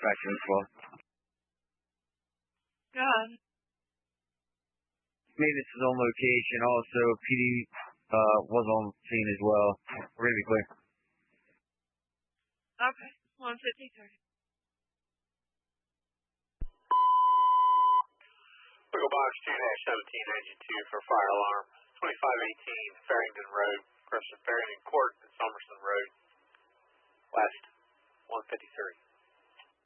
dispatcher as well. Go ahead. Maintenance is on location. Also, PD was on scene as well. We're going to be clear. Okay. 150-30. Eagle Box 2-1792 for fire alarm. 2518 Farrington Road, Crescent Farrington Court.